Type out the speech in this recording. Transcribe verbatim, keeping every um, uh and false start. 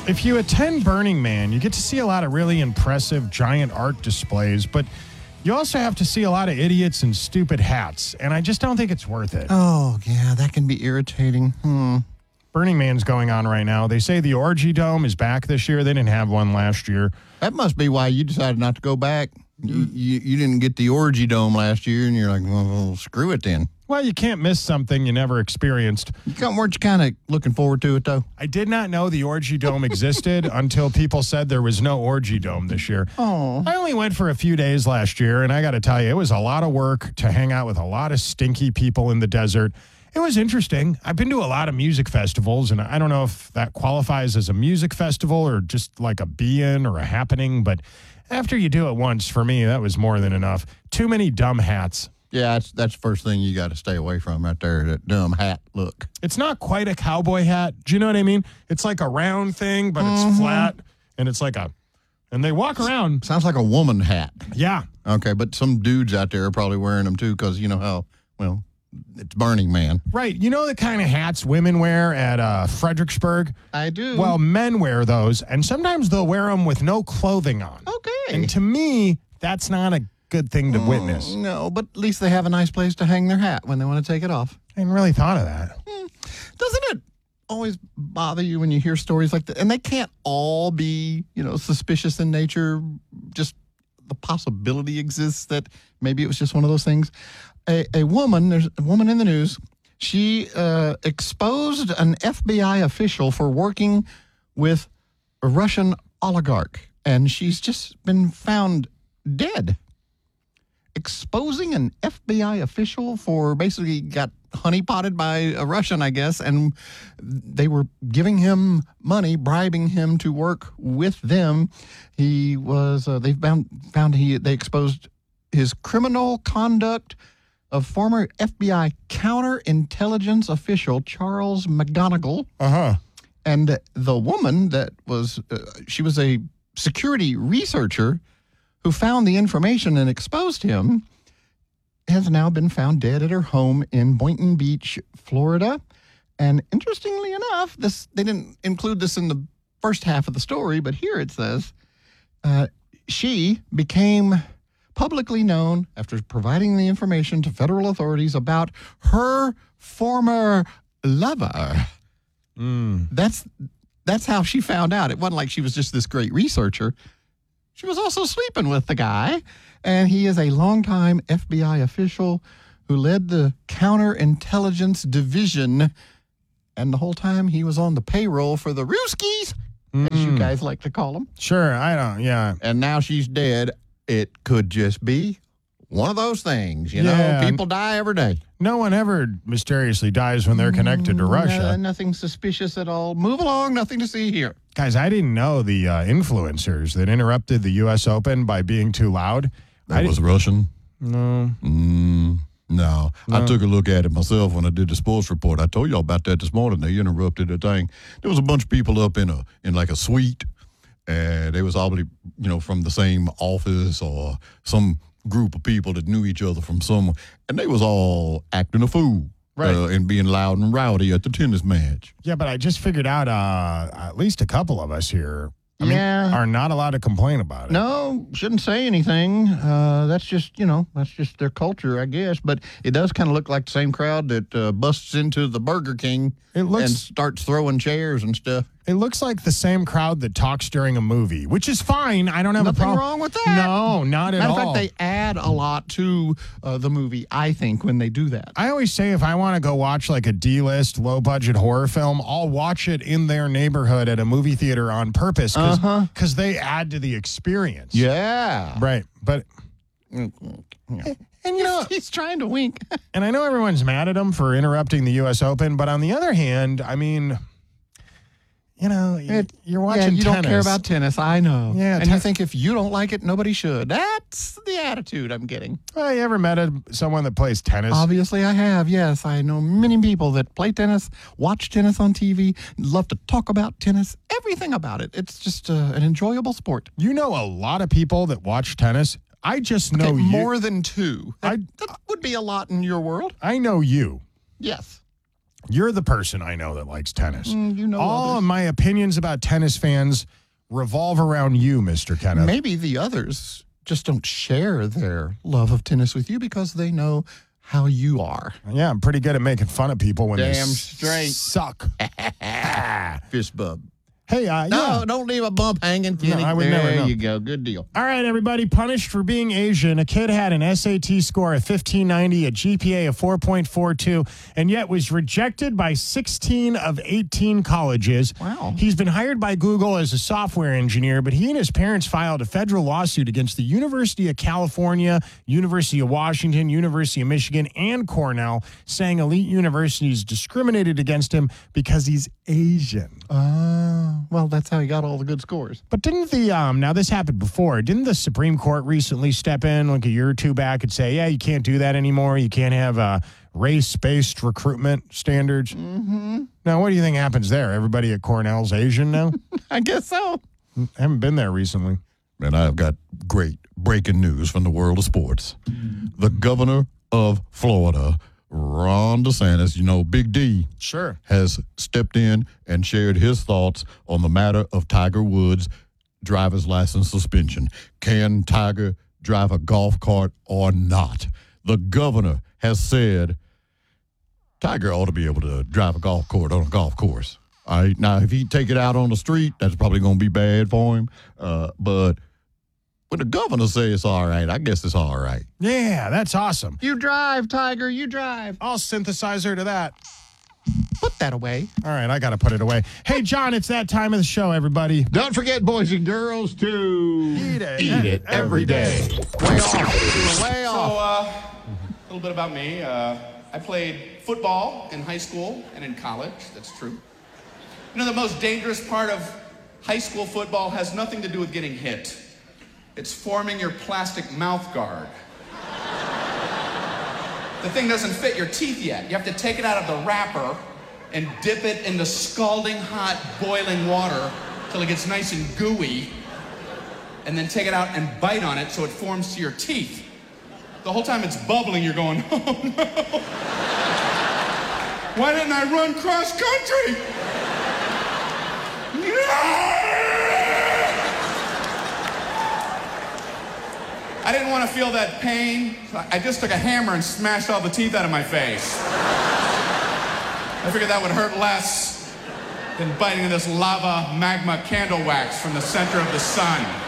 if you attend Burning Man, you get to see a lot of really impressive giant art displays, but you also have to see a lot of idiots in stupid hats, and I just don't think it's worth it. Oh, yeah, that can be irritating. Hmm. Burning Man's going on right now. They say the Orgy Dome is back this year. They didn't have one last year. That must be why you decided not to go back. You, you, you didn't get the Orgy Dome last year, and you're like, well, well screw it then. Well, you can't miss something you never experienced. You come, weren't you kind of looking forward to it, though? I did not know the Orgy Dome existed until people said there was no Orgy Dome this year. Oh. I only went for a few days last year, and I got to tell you, it was a lot of work to hang out with a lot of stinky people in the desert. It was interesting. I've been to a lot of music festivals, and I don't know if that qualifies as a music festival or just like a be-in or a happening, but after you do it once, for me, that was more than enough. Too many dumb hats. Yeah, that's, that's the first thing you got to stay away from right there, that dumb hat look. It's not quite a cowboy hat. Do you know what I mean? It's like a round thing, but it's mm-hmm. flat, and it's like a, and they walk around. Sounds like a woman hat. Yeah. Okay, but some dudes out there are probably wearing them, too, because you know how, well, it's Burning Man. Right. You know the kind of hats women wear at uh, Fredericksburg? I do. Well, men wear those, and sometimes they'll wear them with no clothing on. Okay. And to me, that's not a good thing to oh, witness. No, but at least they have a nice place to hang their hat when they want to take it off. I hadn't really thought of that. Hmm. Doesn't it always bother you when you hear stories like that? And they can't all be, you know, suspicious in nature. Just the possibility exists that maybe it was just one of those things. A, a woman, there's a woman in the news, she uh, exposed an F B I official for working with a Russian oligarch, and she's just been found dead. Exposing an F B I official for basically got honeypotted by a Russian, I guess, and they were giving him money, bribing him to work with them. He was, uh, they found, found he, they exposed his criminal conduct of former F B I counterintelligence official Charles McGonigal. Uh-huh. And the woman that was, uh, she was a security researcher who found the information and exposed him, has now been found dead at her home in Boynton Beach, Florida. And interestingly enough, this they didn't include this in the first half of the story, but here it says, uh, she became publicly known after providing the information to federal authorities about her former lover. Mm. That's that's how she found out. It wasn't like she was just this great researcher. She was also sleeping with the guy, and he is a longtime F B I official who led the counterintelligence division, and the whole time he was on the payroll for the Ruskies, mm. as you guys like to call them. Sure, I don't, yeah. And now she's dead. It could just be one of those things, you yeah. know? People die every day. No one ever mysteriously dies when they're connected to Russia. Uh, nothing suspicious at all. Move along, nothing to see here. Guys, I didn't know the uh, influencers that interrupted the U S Open by being too loud. That I was Russian? No. Mm, no. No. I took a look at it myself when I did the sports report. I told y'all about that this morning. They interrupted the thing. There was a bunch of people up in a in like a suite, and they was probably, you know, from the same office or some group of people that knew each other from somewhere, and they was all acting a fool. Right. Uh, and being loud and rowdy at the tennis match. Yeah, but I just figured out uh, at least a couple of us here I yeah. mean, are not allowed to complain about it. No, shouldn't say anything. Uh, that's just, you know, that's just their culture, I guess. But it does kind of look like the same crowd that uh, busts into the Burger King it looks, and starts throwing chairs and stuff. It looks like the same crowd that talks during a movie, which is fine. I don't have Nothing a problem. wrong with that. No, not at Matter all. Matter of fact, they add a lot to uh, the movie, I think, when they do that. I always say if I want to go watch like a D-list, low-budget horror film, I'll watch it in their neighborhood at a movie theater on purpose because uh-huh. they add to the experience. Yeah. Right. But, yeah. and you know, he's trying to wink. And I know everyone's mad at him for interrupting the U S Open, but on the other hand, I mean, you know, it, you're watching yeah, you tennis. don't care about tennis, I know. Yeah, and ten- you think if you don't like it, nobody should. That's the attitude I'm getting. Well, you ever met a, someone that plays tennis? Obviously, I have, yes. I know many people that play tennis, watch tennis on T V, love to talk about tennis, everything about it. It's just uh, an enjoyable sport. You know a lot of people that watch tennis. I just know okay, you. More than two. That, I, that would be a lot in your world. I know you. Yes. You're the person I know that likes tennis. Mm, you know All others. of my opinions about tennis fans revolve around you, Mister Kenneth. Maybe the others just don't share their love of tennis with you because they know how you are. Yeah, I'm pretty good at making fun of people when they Damn s- straight. suck. Fish bub. Hey, uh, No, yeah. don't leave a bump hanging, Kenny. I would there never know. you go. Good deal. All right, everybody, punished for being Asian. A kid had an S A T score of fifteen ninety, a G P A of four point four two, and yet was rejected by sixteen of eighteen colleges. Wow. He's been hired by Google as a software engineer, but he and his parents filed a federal lawsuit against the University of California, University of Washington, University of Michigan, and Cornell, saying elite universities discriminated against him because he's Asian. Uh, well, that's how he got all the good scores. But didn't the, um, now this happened before, didn't the Supreme Court recently step in like a year or two back and say, yeah, you can't do that anymore. You can't have uh, race-based recruitment standards. Mm-hmm. Now, what do you think happens there? Everybody at Cornell's Asian now? I guess so. I haven't been there recently. And I've got great breaking news from the world of sports. The governor of Florida, Ron DeSantis, you know, Big D, Sure. has stepped in and shared his thoughts on the matter of Tiger Woods' driver's license suspension. Can Tiger drive a golf cart or not? The governor has said Tiger ought to be able to drive a golf cart on a golf course. All right. Now, if he take it out on the street, that's probably going to be bad for him. Uh, but when the governor says it's all right, I guess it's all right. Yeah, that's awesome. You drive, Tiger. You drive. I'll synthesize her to that. Put that away. All right, I got to put it away. Hey, John, it's that time of the show, everybody. Don't forget, boys and girls, to Eat it. eat it every day. Way off. Way So, off. uh, a little bit about me. Uh, I played football in high school and in college. That's true. You know, the most dangerous part of high school football has nothing to do with getting hit. It's forming your plastic mouth guard. The thing doesn't fit your teeth yet. You have to take it out of the wrapper and dip it into scalding hot, boiling water till it gets nice and gooey, and then take it out and bite on it so it forms to your teeth. The whole time it's bubbling, you're going, oh no. Why didn't I run cross country? I didn't want to feel that pain, so I just took a hammer and smashed all the teeth out of my face. I figured that would hurt less than biting into this lava magma candle wax from the center of the sun.